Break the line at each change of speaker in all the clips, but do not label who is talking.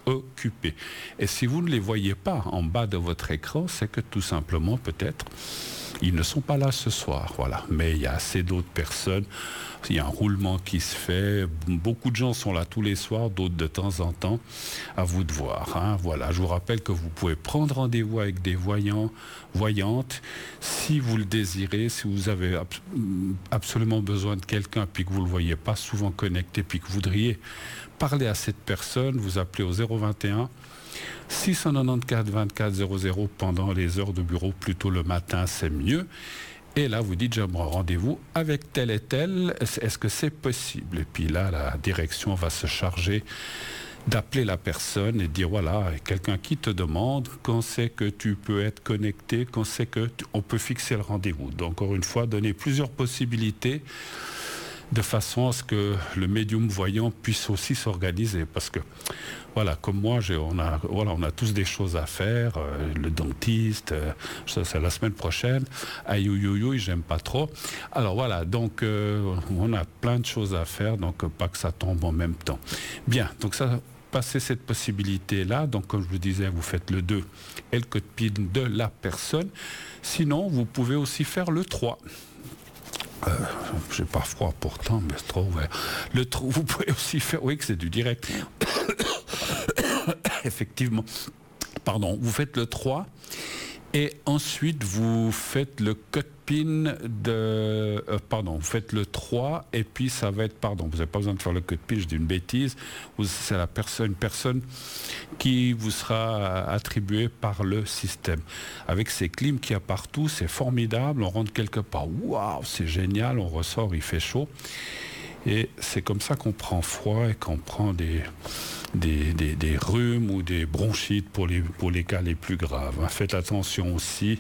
occupés. Et si vous ne les voyez pas en bas de votre écran, c'est que tout simplement, peut-être, ils ne sont pas là ce soir, voilà. Mais il y a assez d'autres personnes. Il y a un roulement qui se fait. Beaucoup de gens sont là tous les soirs, d'autres de temps en temps. À vous de voir, hein. Voilà. Je vous rappelle que vous pouvez prendre rendez-vous avec des voyants, voyantes, si vous le désirez, si vous avez absolument besoin de quelqu'un, puis que vous ne le voyez pas souvent connecté, puis que vous voudriez parler à cette personne, vous appelez au 021 694 24 00 pendant les heures de bureau, plutôt le matin, c'est mieux. Et là, vous dites, j'aimerais rendez-vous avec tel et tel, est-ce que c'est possible? Et puis là, la direction va se charger d'appeler la personne et dire, voilà, quelqu'un qui te demande quand c'est que tu peux être connecté, quand c'est qu'on peut fixer le rendez-vous. Donc, encore une fois, donner plusieurs possibilités de façon à ce que le médium voyant puisse aussi s'organiser. Parce que, voilà, comme moi, on a tous des choses à faire. Le dentiste, ça c'est la semaine prochaine. Aïe, j'aime pas trop. Alors voilà, donc on a plein de choses à faire, donc pas que ça tombe en même temps. Bien, donc ça, passer cette possibilité-là, donc comme je vous disais, vous faites le 2 et le code PIN de la personne. Sinon, vous pouvez aussi faire le 3. J'ai pas froid pourtant, mais c'est trop ouvert. Vous pouvez aussi faire, oui, que c'est du direct. Effectivement. Pardon, vous faites le 3 et ensuite vous faites le code PIN de... vous faites le 3 et puis ça va être... Pardon, vous n'avez pas besoin de faire le code PIN, je dis une bêtise. C'est une personne qui vous sera attribuée par le système. Avec ces clims qu'il y a partout, c'est formidable. On rentre quelque part, waouh, c'est génial, on ressort, il fait chaud. Et c'est comme ça qu'on prend froid et qu'on prend des rhumes ou des bronchites pour les cas les plus graves. Faites attention aussi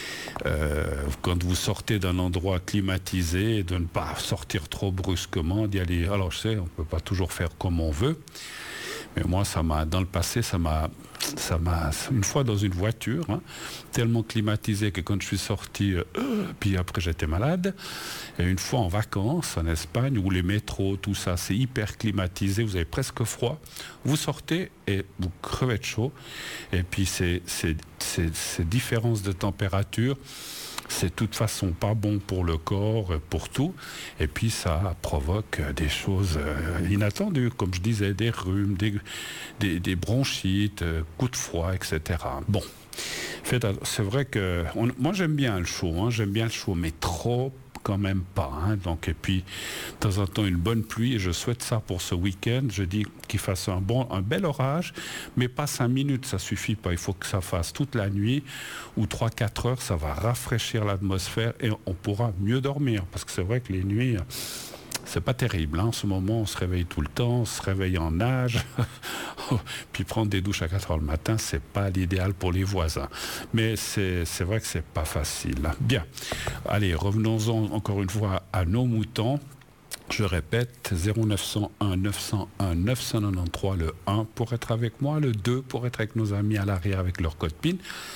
quand vous sortez d'un endroit climatisé, de ne pas sortir trop brusquement, d'y aller. Alors je sais, on ne peut pas toujours faire comme on veut, mais moi dans le passé, ça m'a une fois dans une voiture, tellement climatisé que quand je suis sorti, puis après j'étais malade. Et une fois en vacances en Espagne, où les métros, tout ça, c'est hyper climatisé, vous avez presque froid. Vous sortez et vous crevez de chaud. Et puis ces différences de température, c'est de toute façon pas bon pour le corps, pour tout. Et puis ça provoque des choses inattendues, comme je disais, des rhumes, des bronchites, coups de froid, etc. Bon, c'est vrai que moi j'aime bien le chaud, mais trop quand même pas. Donc, et puis, de temps en temps, une bonne pluie, et je souhaite ça pour ce week-end. Je dis qu'il fasse un bel orage, mais pas 5 minutes, ça suffit pas. Il faut que ça fasse toute la nuit, ou 3-4 heures, ça va rafraîchir l'atmosphère, et on pourra mieux dormir, parce que c'est vrai que les nuits... C'est pas terrible, En ce moment, on se réveille tout le temps, on se réveille en nage, puis prendre des douches à 4 heures le matin, c'est pas l'idéal pour les voisins. Mais c'est vrai que c'est pas facile. Bien. Allez, revenons-en encore une fois à nos moutons. Je répète, 0901 901 993 le 1 pour être avec moi, le 2 pour être avec nos amis à l'arrière avec leur code PIN.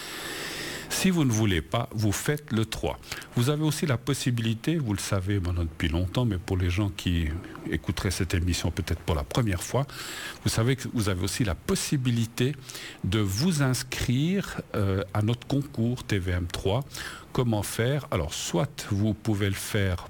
Si vous ne voulez pas, vous faites le 3. Vous avez aussi la possibilité, vous le savez maintenant depuis longtemps, mais pour les gens qui écouteraient cette émission peut-être pour la première fois, vous savez que vous avez aussi la possibilité de vous inscrire à notre concours TVM3. Comment faire? Alors, soit vous pouvez le faire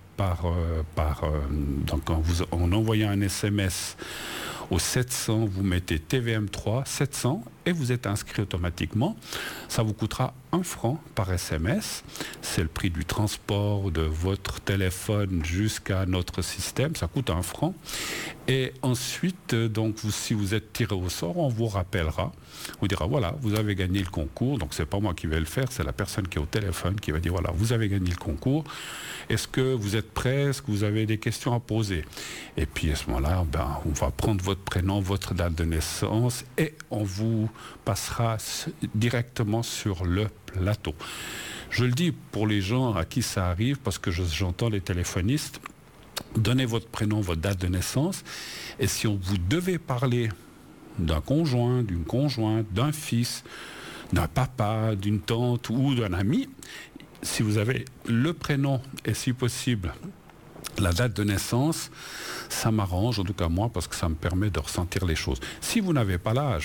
en envoyant un SMS au 700, vous mettez TVM3 700 et vous êtes inscrit automatiquement. Ça vous coûtera 1 franc par SMS. C'est le prix du transport de votre téléphone jusqu'à notre système. Ça coûte 1 franc. Et ensuite, donc, si vous êtes tiré au sort, on vous rappellera. On vous dira, voilà, vous avez gagné le concours. Donc, c'est pas moi qui vais le faire, c'est la personne qui est au téléphone qui va dire, voilà, vous avez gagné le concours. Est-ce que vous êtes prêt? Est-ce que vous avez des questions à poser? Et puis, à ce moment-là, on va prendre votre prénom, votre date de naissance et on vous passera directement sur le plateau. Je le dis pour les gens à qui ça arrive, parce que j'entends les téléphonistes, donnez votre prénom, votre date de naissance, et si vous devez parler d'un conjoint, d'une conjointe, d'un fils, d'un papa, d'une tante ou d'un ami, si vous avez le prénom et si possible la date de naissance, ça m'arrange, en tout cas moi, parce que ça me permet de ressentir les choses. Si vous n'avez pas l'âge,